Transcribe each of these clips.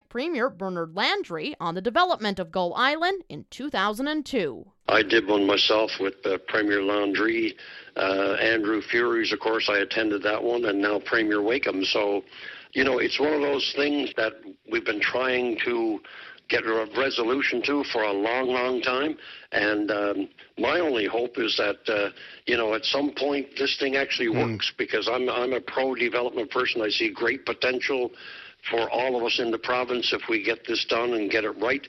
Premier Bernard Landry on the development of Gull Island in 2002. I did one myself with Premier Landry, Andrew Furey's, of course, I attended that one, and now Premier Wakeham. So, it's one of those things that we've been trying to get a resolution to for a long, long time. And my only hope is that, at some point this thing actually works, because I'm a pro-development person. I see great potential for all of us in the province if we get this done and get it right.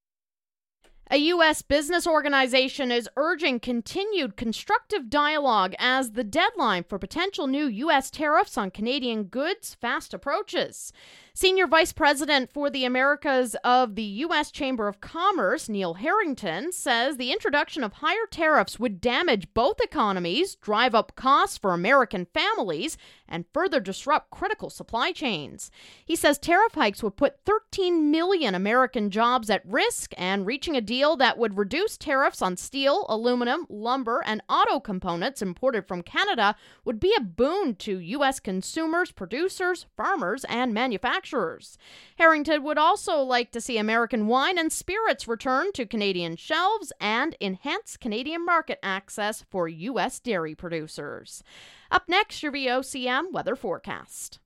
A U.S. business organization is urging continued constructive dialogue as the deadline for potential new U.S. tariffs on Canadian goods fast approaches. Senior Vice President for the Americas of the U.S. Chamber of Commerce, Neil Harrington, says the introduction of higher tariffs would damage both economies, drive up costs for American families, and further disrupt critical supply chains. He says tariff hikes would put 13 million American jobs at risk, and reaching a deal that would reduce tariffs on steel, aluminum, lumber, and auto components imported from Canada would be a boon to U.S. consumers, producers, farmers, and manufacturers. Harrington would also like to see American wine and spirits return to Canadian shelves and enhance Canadian market access for U.S. dairy producers. Up next, your VOCM weather forecast.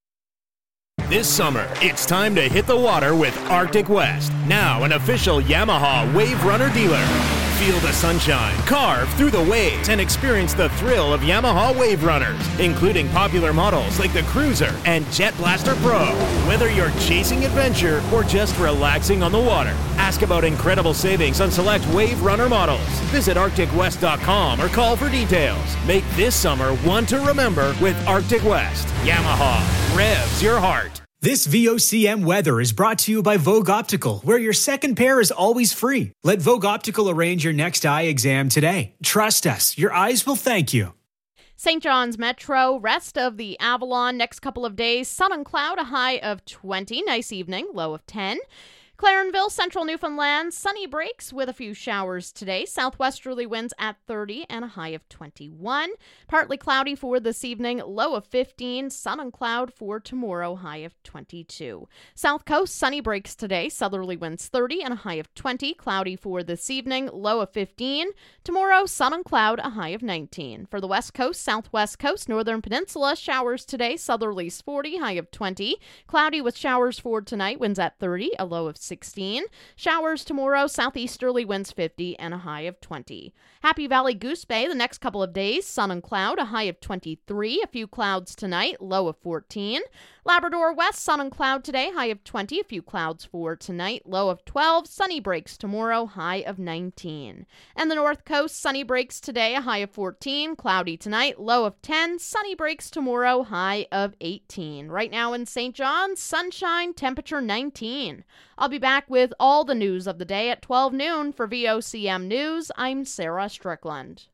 This summer, it's time to hit the water with Arctic West, now an official Yamaha Wave Runner dealer. Feel the sunshine, carve through the waves, and experience the thrill of Yamaha Wave Runners, including popular models like the Cruiser and Jet Blaster Pro. Whether you're chasing adventure or just relaxing on the water, ask about incredible savings on select Wave Runner models. Visit ArcticWest.com or call for details. Make this summer one to remember with Arctic West. Yamaha revs your heart. This VOCM weather is brought to you by Vogue Optical, where your second pair is always free. Let Vogue Optical arrange your next eye exam today. Trust us, your eyes will thank you. St. John's Metro, rest of the Avalon, next couple of days, sun and cloud, a high of 20, nice evening, low of 10. Clarenville, central Newfoundland, sunny breaks with a few showers today. Southwesterly winds at 30 and a high of 21. Partly cloudy for this evening, low of 15. Sun and cloud for tomorrow, high of 22. South Coast, sunny breaks today. Southerly winds 30 and a high of 20. Cloudy for this evening, low of 15. Tomorrow, sun and cloud, a high of 19. For the West Coast, Southwest Coast, Northern Peninsula, showers today. Southerlies 40, high of 20. Cloudy with showers for tonight, winds at 30, a low of 16. Showers tomorrow, southeasterly winds 50 and a high of 20. Happy Valley Goose Bay the next couple of days, sun and cloud, a high of 23. A few clouds tonight, low of 14. Labrador West, sun and cloud today, high of 20. A few clouds for tonight, low of 12. Sunny breaks tomorrow, high of 19. And the North Coast, sunny breaks today, a high of 14. Cloudy tonight, low of 10. Sunny breaks tomorrow, high of 18. Right now in St. John's, sunshine, temperature 19. I'll be back with all the news of the day at 12 noon for VOCM News. I'm Sarah Strickland.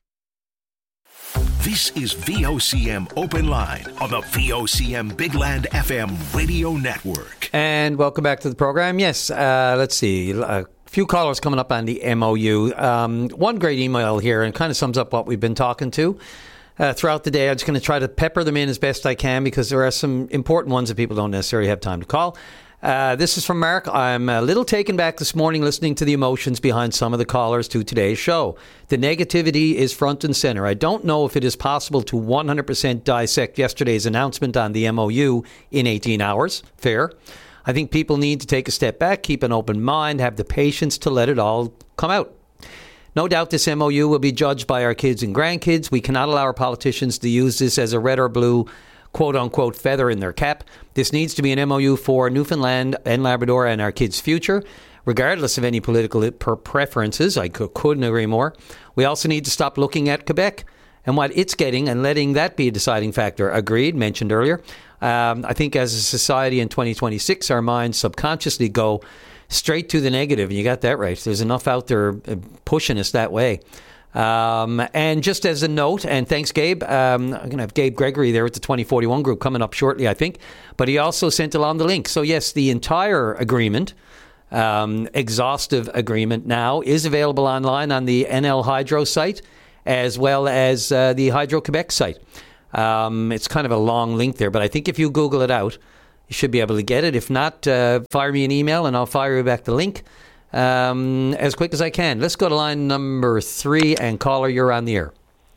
This is VOCM Open Line on the VOCM Big Land FM radio network. And welcome back to the program. Yes, let's see. A few callers coming up on the MOU. One great email here and kind of sums up what we've been talking to throughout the day. I'm just going to try to pepper them in as best I can because there are some important ones that people don't necessarily have time to call. This is from Mark. I'm a little taken back this morning listening to the emotions behind some of the callers to today's show. The negativity is front and center. I don't know if it is possible to 100% dissect yesterday's announcement on the MOU in 18 hours. Fair. I think people need to take a step back, keep an open mind, have the patience to let it all come out. No doubt this MOU will be judged by our kids and grandkids. We cannot allow our politicians to use this as a red or blue quote-unquote feather in their cap. This needs to be an MOU for Newfoundland and Labrador and our kids' future, regardless of any political preferences. I couldn't agree more. We also need to stop looking at Quebec and what it's getting and letting that be a deciding factor. Agreed, mentioned earlier. I think as a society in 2026, our minds subconsciously go straight to the negative, and you got that right. There's enough out there pushing us that way. And just as a note, and thanks, Gabe, I'm going to have Gabe Gregory there at the 2041 group coming up shortly, I think. But he also sent along the link. So, yes, the entire agreement, exhaustive agreement now, is available online on the NL Hydro site as well as the Hydro-Quebec site. It's kind of a long link there, but I think if you Google it out, you should be able to get it. If not, fire me an email and I'll fire you back the link as quick as I can. Let's go to line number 3, and caller, you're on the air.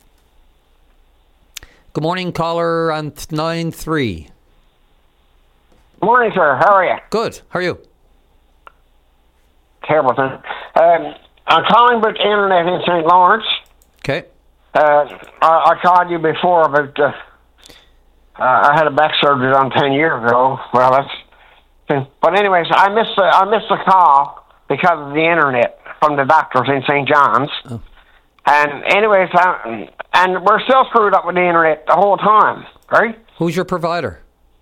Good morning, caller on 9-3. Good morning, sir. How are you? Good. How are you? Terrible thing. I'm calling about the internet in St. Lawrence. Okay. I called you before about I had a back surgery done 10 years ago. Well, but anyways, I missed the call because of the internet from the doctors in St. John's. Oh. And anyways, and we're still screwed up with the internet the whole time, right? Who's your provider?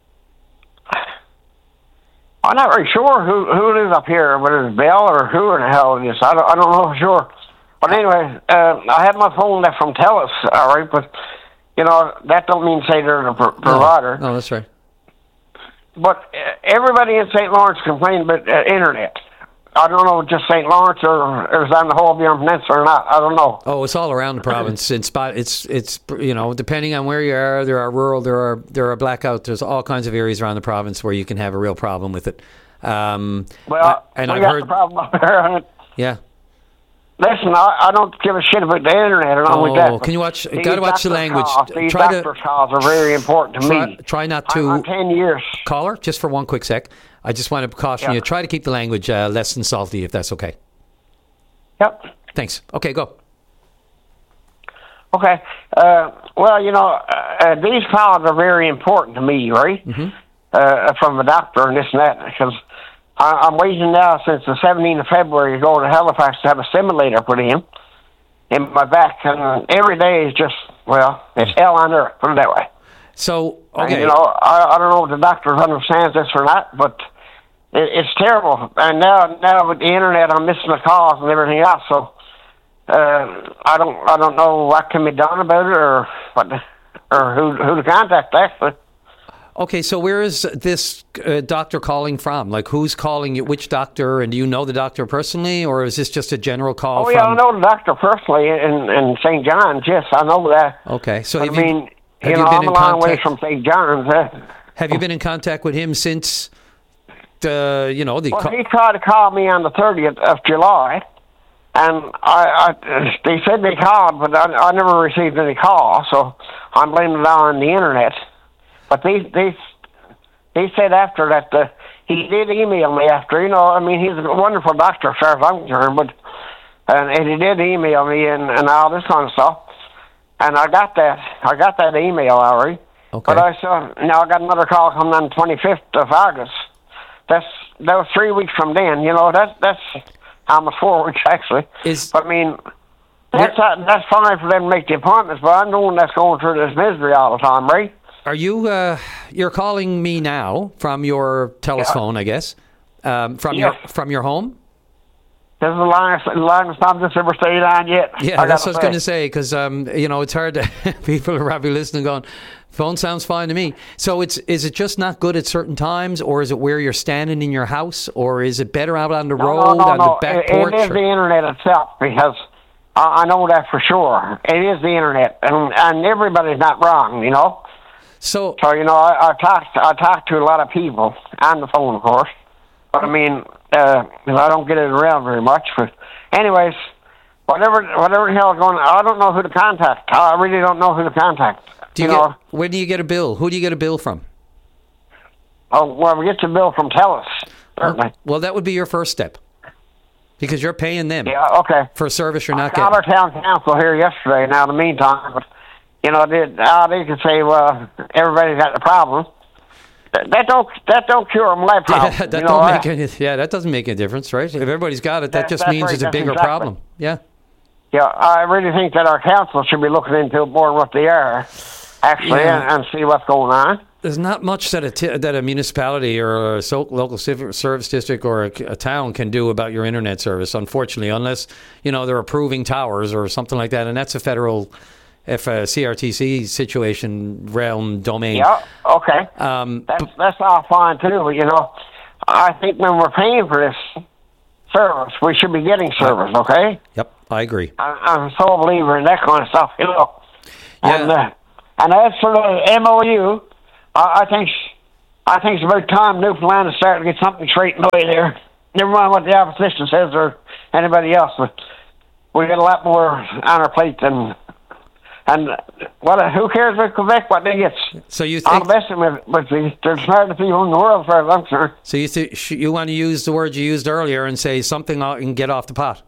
I'm not really sure who it is up here, whether it's Bell or who in the hell it is. I don't know for sure. But anyway, I had my phone left from TELUS, all right, but, you know, that don't mean say they're the provider. No, that's right. But everybody in St. Lawrence complained about internet. I don't know, just St. Lawrence or it was on the whole Beyond Peninsula or not. I don't know. Oh, it's all around the province. It's you know, depending on where you are, there are rural, there are blackouts. There's all kinds of areas around the province where you can have a real problem with it. And I've heard the problem up there. Yeah. Listen, I don't give a shit about the internet and all with that. Can you watch? Got to watch the language. These doctor calls are very important to me. Try not to. I'm 10 years. Caller, just for one quick sec. I just want to caution you. Try to keep the language less than salty, if that's okay. Yep. Thanks. Okay, go. Okay. Well, you know, these calls are very important to me, right? Mm-hmm. From the doctor and this and that, because I'm waiting now since the 17th of February to go to Halifax to have a simulator put in my back, and every day is just, well, it's hell on earth, put it that way. So, okay. And, you know, I don't know if the doctor understands this or not, but it's terrible. And now with the internet, I'm missing the calls and everything else. So I don't know what can be done about it or who to contact actually. Okay, so where is this doctor calling from? Like, who's calling you? Which doctor? And do you know the doctor personally, or is this just a general call? Oh, yeah, I know the doctor personally in St. John's. Yes, I know that. Okay, so I'm a long way from St. John's. Have you been in contact with him since he tried to call me on the 30th of July, and they said they called, but I never received any call, so I'm blaming it on the internet. But they said after that he did email me after. You know, I mean, he's a wonderful doctor as far as I'm concerned, and he did email me and all this kind of stuff. And I got that email already. Okay. But I got another call coming on the 25th of August. That was 3 weeks from then. You know, that's almost 4 weeks actually. But I mean, that's fine for them to make the appointments. But I'm the one that's going through this misery all the time, right? Are you? You're calling me now from your telephone, I guess. From your home. This is the longest time this ever stayed on yet. Yeah, that's what I was going to say, because, you know, it's hard to... people are probably listening going, phone sounds fine to me. So is it just not good at certain times, or is it where you're standing in your house, or is it better out on the road, on the back porch? It is the internet itself, because I know that for sure. It is the internet, and everybody's not wrong, you know? So you know, I talked to a lot of people on the phone, of course. But I mean, I don't get it around very much. But anyways, whatever the hell is going on, I don't know who to contact. I really don't know who to contact. Where do you get a bill? Who do you get a bill from? Oh, well, we get the bill from TELUS, certainly. Well, that would be your first step, because you're paying them. Yeah, okay. For a service you're not getting. I called our town council here yesterday. Now, in the meantime, but you know, they can say, well, everybody's got the problem. That don't cure them life problems. Yeah, that doesn't make any difference, right? If everybody's got it, that just means it's a bigger problem. Yeah. Yeah, I really think that our council should be looking into it more than what they are, actually, and see what's going on. There's not much that a municipality or a local service district or a town can do about your internet service, unfortunately, unless, you know, they're approving towers or something like that, and that's a federal... If a CRTC situation realm domain. Yeah, okay. That's all fine too, but you know, I think when we're paying for this service, we should be getting service, okay? Yep, I agree. I'm so a believer in that kind of stuff, you know. Yeah. And as for the MOU, I think I think it's about time Newfoundland is starting to get something straightened away there. Never mind what the opposition says or anybody else, but we got a lot more on our plate than. And who cares about Quebec, what they get? So you All think... the best of them, but they're the smartest people in the world, as far as I'm concerned. So you want to use the word you used earlier and say something and get off the pot?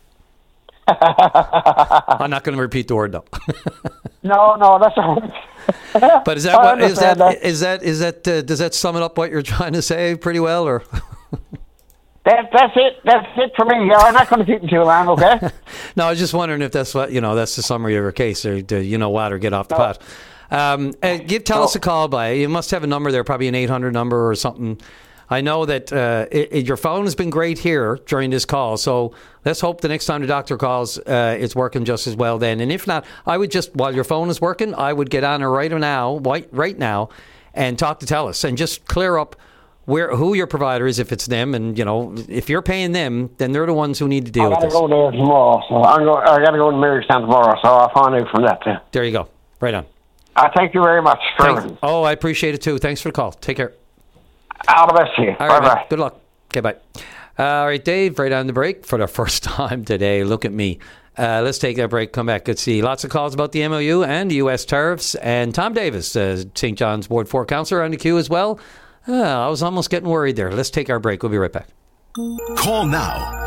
I'm not going to repeat the word, though. No, that's all right. But is that what is that does that sum it up what you're trying to say pretty well, or? That's it. That's it for me. I'm not going to keep them too long, okay? No, I was just wondering if that's what that's the summary of your case, or or get off the pot. Tell us a call by. You must have a number there, probably an 800 number or something. I know that your phone has been great here during this call, so let's hope the next time the doctor calls, it's working just as well then. And if not, I would just, while your phone is working, I would get on her right now, and talk to TELUS and just clear up who your provider is, if it's them, and if you're paying them, then they're the ones who need to deal with this. I got to go there tomorrow, so I got to go to Marystown tomorrow, so I'll find out from that too. There you go, right on. Thank you very much for everything. Oh, I appreciate it too. Thanks for the call. Take care. All the best to you. Bye bye. Good luck. Okay, bye. All right, Dave, right on the break for the first time today. Look at me. Let's take that break, come back. Good to see lots of calls about the MOU and the U.S. tariffs. And Tom Davis, St. John's Ward 4 councillor, on the queue as well. I was almost getting worried there. Let's take our break. We'll be right back. Call now,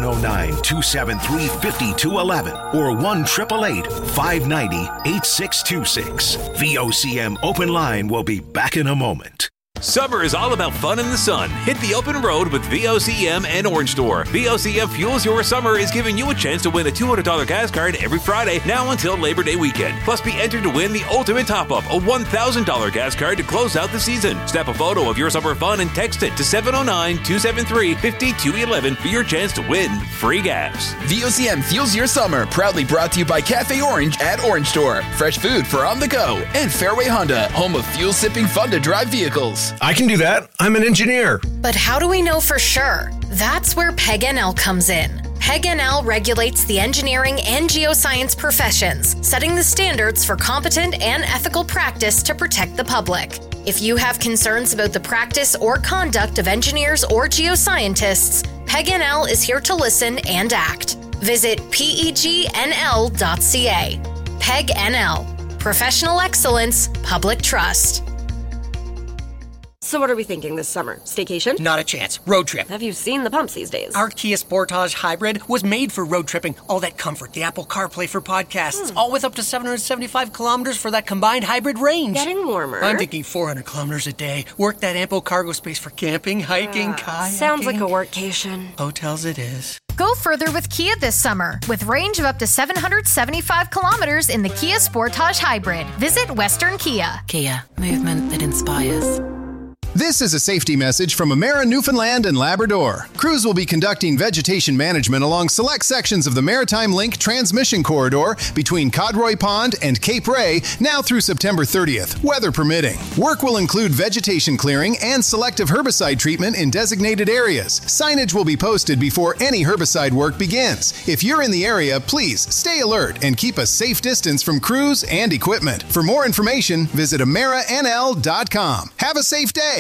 709-273-5211 or 1-888-590-8626. VOCM Open Line will be back in a moment. Summer is all about fun in the sun. Hit the open road with VOCM and Orange Store. VOCM Fuels Your Summer is giving you a chance to win a $200 gas card every Friday now until Labor Day weekend. Plus, be entered to win the ultimate top-up, a $1,000 gas card to close out the season. Snap a photo of your summer fun and text it to 709-273-5211 for your chance to win free gas. VOCM Fuels Your Summer, proudly brought to you by Cafe Orange at Orange Store. Fresh food for on the go. And Fairway Honda, home of fuel-sipping fun-to-drive vehicles. I can do that. I'm an engineer. But how do we know for sure? That's where PEG-NL comes in. PEG-NL regulates the engineering and geoscience professions, setting the standards for competent and ethical practice to protect the public. If you have concerns about the practice or conduct of engineers or geoscientists, PEG-NL is here to listen and act. Visit pegnl.ca. PEG-NL. Professional excellence, public trust. So what are we thinking this summer? Staycation? Not a chance. Road trip. Have you seen the pumps these days? Our Kia Sportage Hybrid was made for road tripping. All that comfort, the Apple CarPlay for podcasts, all with up to 775 kilometers for that combined hybrid range. Getting warmer. I'm thinking 400 kilometers a day. Work that ample cargo space for camping, hiking, kayaking. Sounds like a workcation. Hotels it is. Go further with Kia this summer with range of up to 775 kilometers in the Kia Sportage Hybrid. Visit Western Kia. Kia, movement that inspires. This is a safety message from Emera Newfoundland and Labrador. Crews will be conducting vegetation management along select sections of the Maritime Link transmission corridor between Codroy Pond and Cape Ray now through September 30th, weather permitting. Work will include vegetation clearing and selective herbicide treatment in designated areas. Signage will be posted before any herbicide work begins. If you're in the area, please stay alert and keep a safe distance from crews and equipment. For more information, visit emeranl.com. Have a safe day.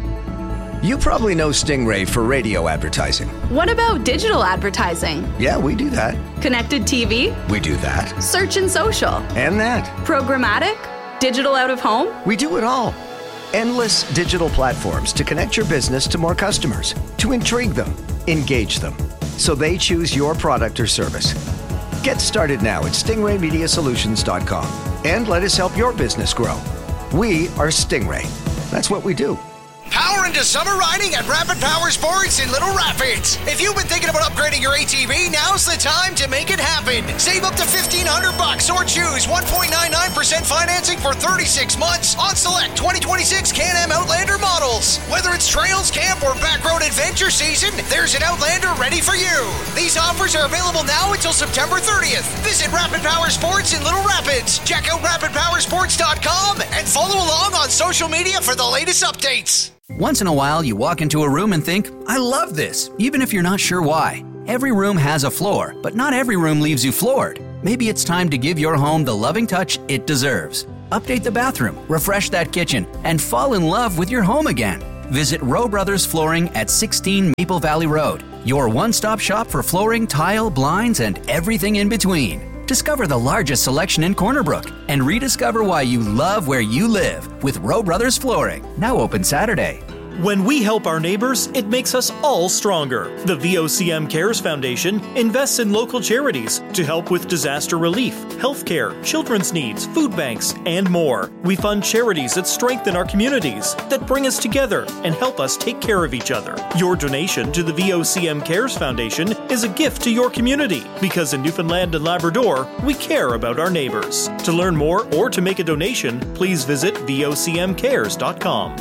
You probably know Stingray for radio advertising. What about digital advertising? Yeah, we do that. Connected TV? We do that. Search and social? And that. Programmatic? Digital out of home? We do it all. Endless digital platforms to connect your business to more customers, to intrigue them, engage them, so they choose your product or service. Get started now at stingraymediasolutions.com and let us help your business grow. We are Stingray. That's what we do. Power into summer riding at Rapid Power Sports in Little Rapids. If you've been thinking about upgrading your ATV, now's the time to make it happen. Save up to $1,500 or choose 1.99% financing for 36 months on select 2026 Can-Am Outlander models. Whether it's trails, camp, or backroad adventure season, there's an Outlander ready for you. These offers are available now until September 30th. Visit Rapid Power Sports in Little Rapids. Check out rapidpowersports.com and follow along on social media for the latest updates. Once in a while, you walk into a room and think, I love this, even if you're not sure why. Every room has a floor, but not every room leaves you floored. Maybe it's time to give your home the loving touch it deserves. update the bathroom, refresh that kitchen, and fall in love with your home again. Visit Rowe Brothers Flooring at 16 Maple Valley Road, your one-stop shop for flooring, tile, blinds, and everything in between. Discover the largest selection in Corner Brook and rediscover why you love where you live with Rowe Brothers Flooring. Now open Saturday. When we help our neighbors, it makes us all stronger. The VOCM Cares Foundation invests in local charities to help with disaster relief, healthcare, children's needs, food banks, and more. We fund charities that strengthen our communities, that bring us together and help us take care of each other. Your donation to the VOCM Cares Foundation is a gift to your community, because in Newfoundland and Labrador, we care about our neighbors. To learn more or to make a donation, please visit vocmcares.com.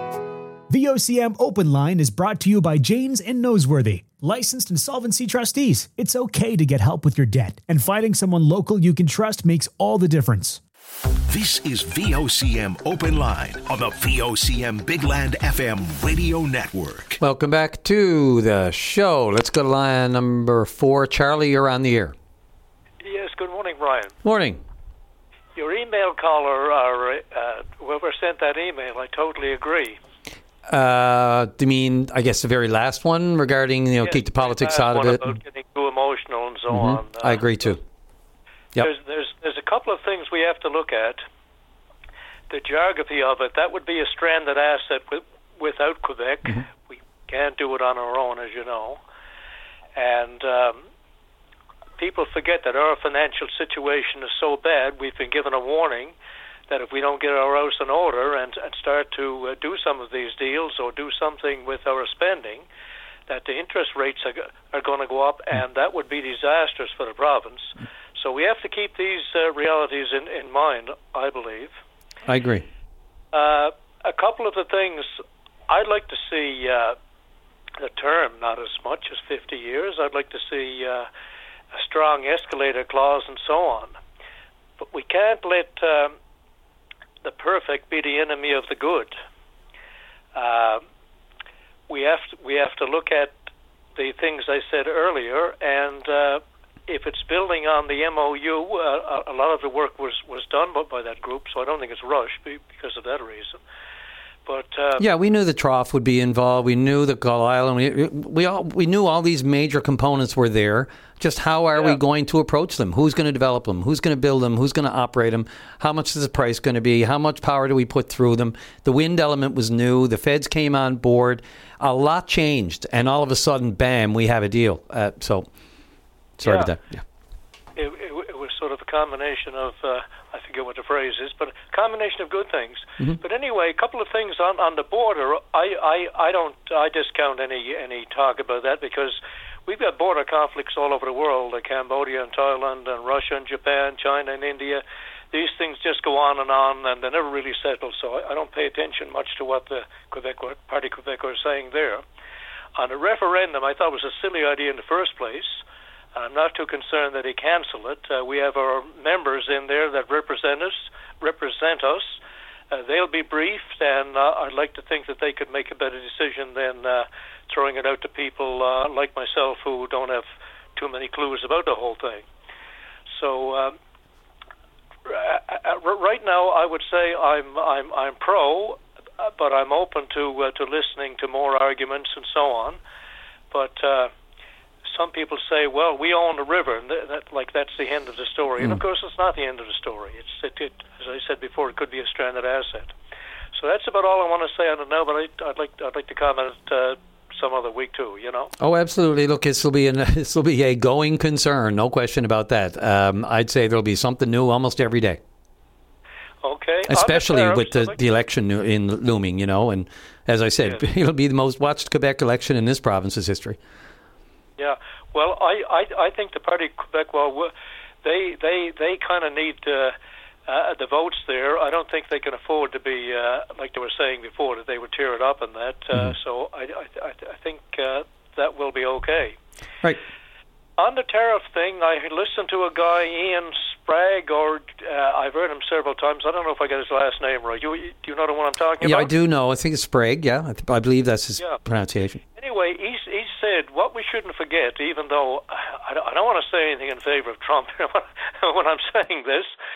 VOCM Open Line is brought to you by Janes and Noseworthy, licensed insolvency trustees. It's okay to get help with your debt, and finding someone local you can trust makes all the difference. This is VOCM Open Line on the VOCM Big Land FM radio network. Welcome back to the show. Let's go to line number 4. Charlie, you're on the air. Yes, good morning, Brian. Morning. Your email caller, or whoever sent that email, I totally agree. Do you mean, I guess, the very last one regarding, yes, keep the politics out of it? About getting too emotional and so on. I agree, too. Yep. There's a couple of things we have to look at. The geography of it, that would be a stranded asset without Quebec. We can't do it on our own, as you know. And people forget that our financial situation is so bad, we've been given a warning that if we don't get our house in order and start to do some of these deals or do something with our spending, that the interest rates are going to go up, and that would be disastrous for the province. So we have to keep these realities in mind, I believe. I agree. A couple of the things I'd like to see the term, not as much as 50 years. I'd like to see a strong escalator clause and so on. But we can't let the perfect be the enemy of the good. We have to look at the things I said earlier, and if it's building on the MOU, a lot of the work was done by that group, so I don't think it's rushed because of that reason. But yeah, we knew the trough would be involved. We knew the Gull Island. We knew all these major components were there. Just how are we going to approach them? Who's going to develop them? Who's going to build them? Who's going to operate them? How much is the price going to be? How much power do we put through them? The wind element was new. The feds came on board. A lot changed, and all of a sudden, bam, we have a deal. So, sorry about that. Yeah. It was sort of a combination of, I forget what the phrase is, but a combination of good things. But anyway, a couple of things on the border. I discount any talk about that, because we've got border conflicts all over the world, Cambodia and Thailand and Russia and Japan, China and India. These things just go on, and they never really settle, so I don't pay attention much to what the Parti Quebec are saying there. On the referendum, I thought it was a silly idea in the first place. I'm not too concerned that he cancel it. We have our members in there that represent us. They'll be briefed, and I'd like to think that they could make a better decision than throwing it out to people like myself who don't have too many clues about the whole thing. So right now, I would say I'm pro, but I'm open to listening to more arguments and so on. But some people say, well, we own the river, and that's the end of the story. And of course, it's not the end of the story. It, as I said before, it could be a stranded asset. So that's about all I want to say on it now. But I'd like to comment some other week too. Oh, absolutely. Look, this will be a going concern, no question about that. I'd say there'll be something new almost every day. Okay. Especially with the election looming, and as I said, it'll be the most watched Quebec election in this province's history. Yeah, well, I think the Parti Quebec, they kind of need the votes there. I don't think they can afford to be like they were saying before, that they would tear it up and that. So I think that will be okay. Right. On the tariff thing, I listened to a guy, Ian Sprague, or I've heard him several times. I don't know if I got his last name right. Do you know the one I'm talking about? Yeah, I do know. I think it's Sprague. Yeah, I believe that's his pronunciation. Anyway, he said what we shouldn't forget, even though I don't want to say anything in favor of Trump when I'm saying this,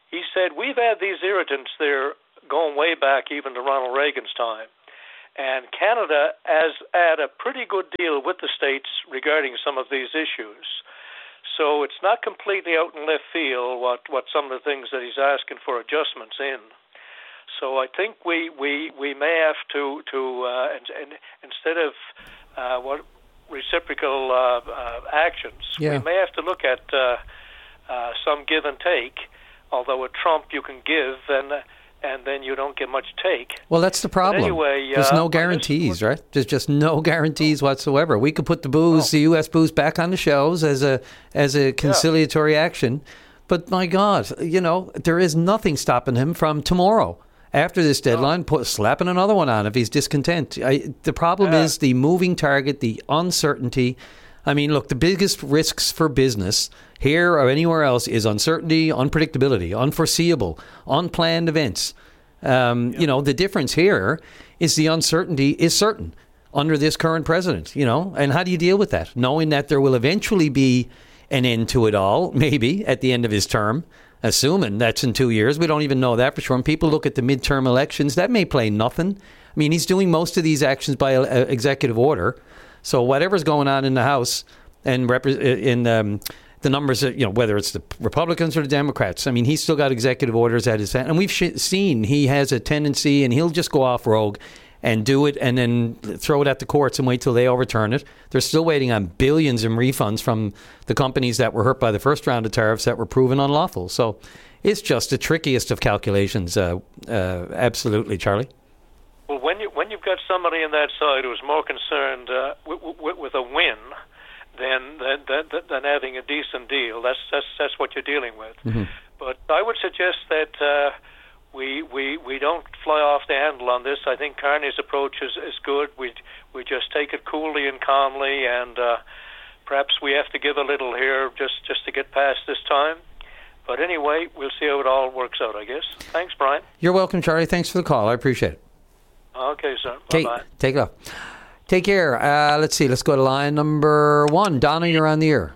he said, we've had these irritants there going way back even to Ronald Reagan's time. And Canada has had a pretty good deal with the States regarding some of these issues. So it's not completely out in left field what some of the things that he's asking for adjustments in. So I think we may have to instead of what reciprocal actions, we may have to look at some give and take. Although with Trump you can give and then you don't get much take. Well, that's the problem. Anyway, there's no guarantees, right? There's just no guarantees whatsoever. We could put the U.S. booze back on the shelves as a conciliatory action, but my God, there is nothing stopping him from tomorrow, after this deadline, slapping another one on if he's discontent. The problem is the moving target, the uncertainty. I mean, look, the biggest risks for business here or anywhere else is uncertainty, unpredictability, unforeseeable, unplanned events. The difference here is the uncertainty is certain under this current president, and how do you deal with that? Knowing that there will eventually be an end to it all, maybe at the end of his term, assuming that's in 2 years. We don't even know that for sure. When people look at the midterm elections, that may play nothing. I mean, he's doing most of these actions by executive order. So whatever's going on in the House and the numbers, whether it's the Republicans or the Democrats, I mean, he's still got executive orders at his hand. And we've seen he has a tendency, and he'll just go off rogue and do it and then throw it at the courts and wait till they overturn it. They're still waiting on billions in refunds from the companies that were hurt by the first round of tariffs that were proven unlawful. So it's just the trickiest of calculations. Absolutely, Charlie. Well, when you've got somebody on that side who's more concerned with a win than having a decent deal, that's what you're dealing with. Mm-hmm. But I would suggest that we don't fly off the handle on this. I think Carney's approach is good. We just take it coolly and calmly, and perhaps we have to give a little here just to get past this time. But anyway, we'll see how it all works out, I guess. Thanks, Brian. You're welcome, Charlie. Thanks for the call. I appreciate it. Okay, sir. Okay, bye-bye. Take it off. Take care. Let's see. Let's go to line number 1. Donna, you're on the air.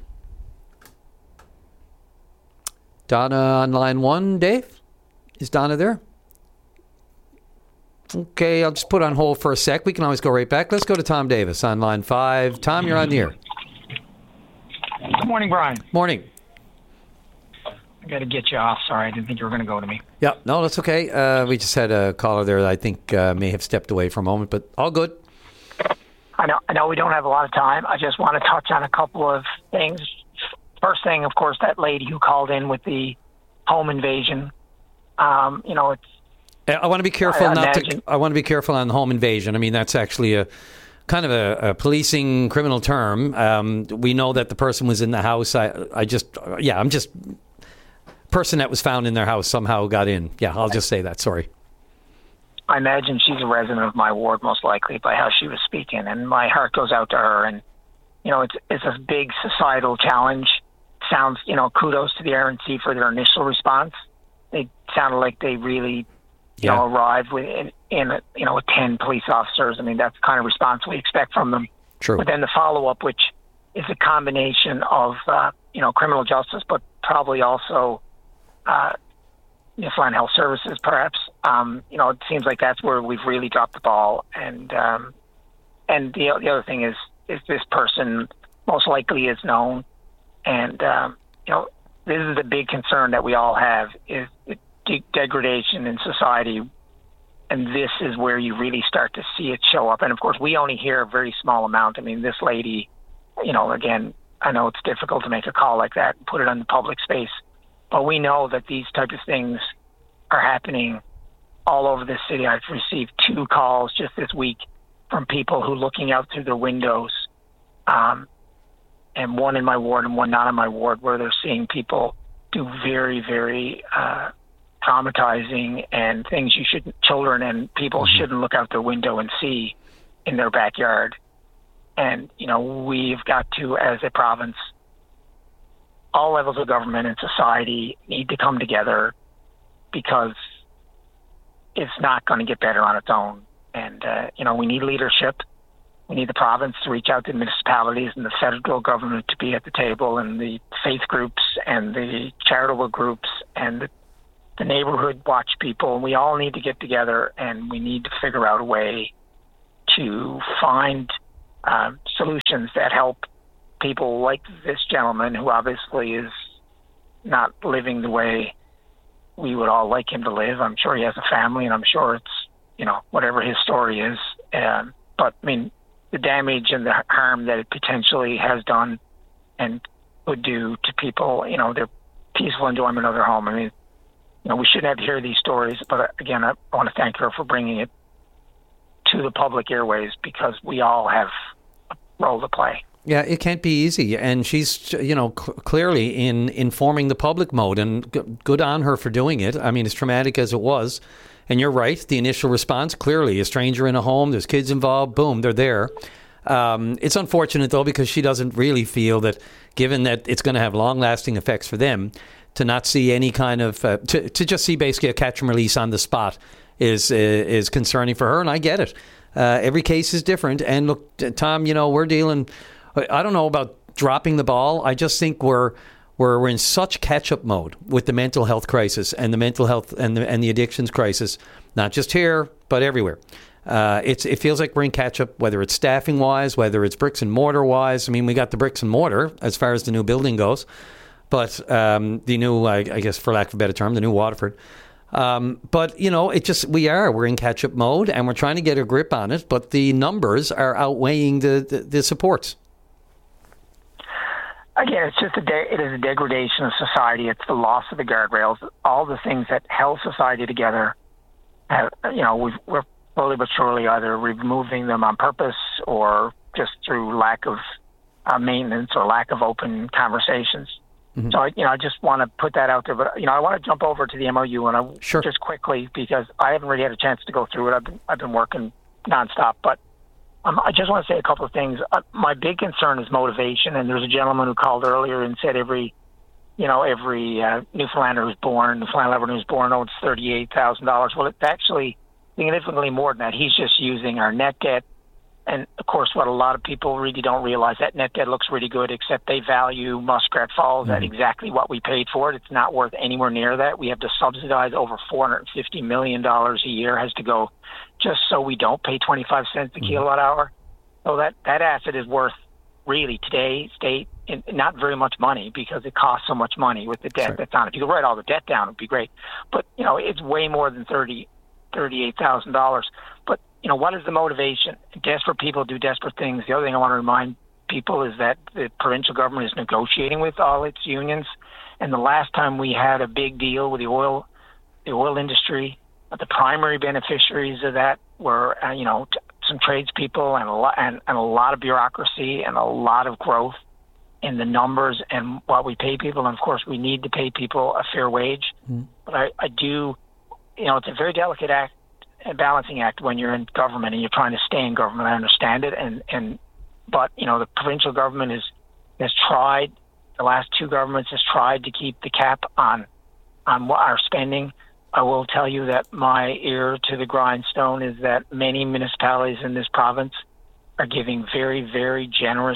Donna on line 1, Dave? Is Donna there? Okay, I'll just put on hold for a sec. We can always go right back. Let's go to Tom Davis on line 5. Tom, you're on the air. Good morning, Brian. Morning. I got to get you off. Sorry, I didn't think you were going to go to me. Yeah, no, that's okay. We just had a caller there that I think may have stepped away for a moment, but all good. I know we don't have a lot of time. I just want to touch on a couple of things. First thing, of course, that lady who called in with the home invasion. It's. I want to be careful I want to be careful on home invasion. I mean, that's actually a kind of a policing criminal term. We know that the person was in the house. Person that was found in their house somehow got in. Yeah, I'll just say that. Sorry. I imagine she's a resident of my ward, most likely, by how she was speaking, and my heart goes out to her. And it's a big societal challenge. Sounds, kudos to the RNC for their initial response. They sounded like they really, arrived with 10 police officers. I mean, that's the kind of response we expect from them. True. But then the follow-up, which is a combination of, criminal justice, but probably also Frontline Health Services, perhaps. It seems like that's where we've really dropped the ball. And the other thing is this person most likely is known. And, this is a big concern that we all have, is degradation in society. And this is where you really start to see it show up. And, of course, we only hear a very small amount. I mean, this lady, again, I know it's difficult to make a call like that and put it on the public space. But we know that these types of things are happening all over the city. I've received 2 calls just this week from people who looking out through their windows, and one in my ward and one not in my ward, where they're seeing people do very, very traumatizing and things children and people shouldn't look out their window and see in their backyard. And, we've got to, as a province, all levels of government and society need to come together, because it's not going to get better on its own. And, we need leadership. We need the province to reach out to municipalities and the federal government to be at the table, and the faith groups and the charitable groups and the the neighborhood watch people, and we all need to get together, and we need to figure out a way to find solutions that help people like this gentleman, who obviously is not living the way we would all like him to live. I'm sure he has a family, and I'm sure it's, whatever his story is. But, I mean, the damage and the harm that it potentially has done and would do to people, their peaceful enjoyment of their home. I mean, we shouldn't have to hear these stories, but again, I want to thank her for bringing it to the public airways, because we all have a role to play. Yeah, it can't be easy, and she's, clearly in informing the public mode, and good on her for doing it. I mean, as traumatic as it was, and you're right, the initial response, clearly, a stranger in a home, there's kids involved, boom, they're there. It's unfortunate, though, because she doesn't really feel that, given that it's going to have long-lasting effects for them, to not see any kind of, to just see basically a catch and release on the spot is concerning for her, and I get it. Every case is different, and look, Tom, we're dealing, I don't know about dropping the ball. I just think we're in such catch-up mode with the mental health crisis and the mental health and the addictions crisis, not just here, but everywhere. It feels like we're in catch-up, whether it's staffing-wise, whether it's bricks and mortar-wise. I mean, we got the bricks and mortar as far as the new building goes, but the new, I guess, for lack of a better term, the new Waterford. But, we're in catch-up mode, and we're trying to get a grip on it, but the numbers are outweighing the supports. Again, it is a degradation of society. It's the loss of the guardrails, all the things that held society together. We're slowly but surely either removing them on purpose or just through lack of maintenance or lack of open conversations. Mm-hmm. So, I just want to put that out there. But, I want to jump over to the MOU and just quickly, because I haven't really had a chance to go through it. I've been working nonstop. But I just want to say a couple of things. My big concern is motivation. And there's a gentleman who called earlier and said every Newfoundlander who's born owes $38,000. Well, it's actually significantly more than that. He's just using our net debt. And, of course, what a lot of people really don't realize, that net debt looks really good, except they value Muskrat Falls at exactly what we paid for it. It's not worth anywhere near that. We have to subsidize over $450 million a year has to go just so we don't pay 25 cents a kilowatt hour. So that asset is worth, really, today, not very much money, because it costs so much money with the debt that's on it. If you could write all the debt down, it would be great. But, it's way more than $38,000. But, what is the motivation? Desperate people do desperate things. The other thing I want to remind people is that the provincial government is negotiating with all its unions. And the last time we had a big deal with the oil industry, the primary beneficiaries of that were, some tradespeople and a lot of bureaucracy and a lot of growth in the numbers and what we pay people. And, of course, we need to pay people a fair wage. Mm. But I do, it's a very delicate a balancing act when you're in government and you're trying to stay in government. I understand it, but the provincial government has tried. The last two governments has tried to keep the cap on our spending. I will tell you that my ear to the grindstone is that many municipalities in this province are giving very, very generous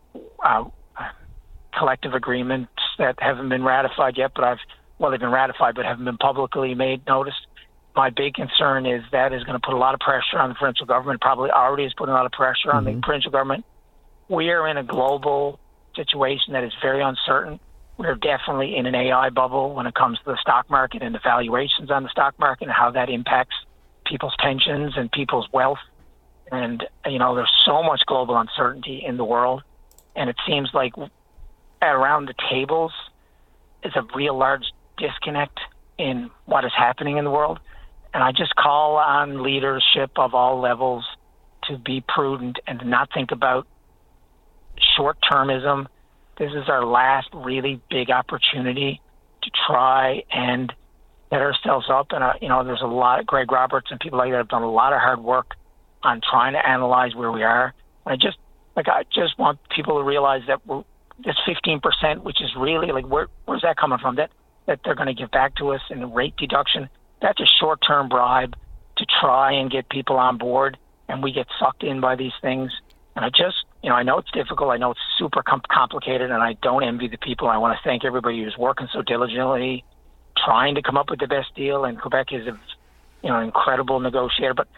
collective agreements that haven't been ratified yet. They've been ratified but haven't been publicly made notice. My big concern is that is going to put a lot of pressure on the provincial government, probably already is putting a lot of pressure on the provincial government. We are in a global situation that is very uncertain. We're definitely in an AI bubble when it comes to the stock market and the valuations on the stock market and how that impacts people's pensions and people's wealth. And, there's so much global uncertainty in the world. And it seems like around the tables is a real large disconnect in what is happening in the world. And I just call on leadership of all levels to be prudent and to not think about short-termism. This is our last really big opportunity to try and set ourselves up. And, there's a lot of Greg Roberts and people like that have done a lot of hard work on trying to analyze where we are. And I just want people to realize that this 15%, which is really where's that coming from? That they're going to give back to us in the rate deduction. That's a short-term bribe to try and get people on board, and we get sucked in by these things. And I know it's difficult. I know it's super complicated, and I don't envy the people. I want to thank everybody who's working so diligently trying to come up with the best deal, and Quebec is an incredible negotiator. But,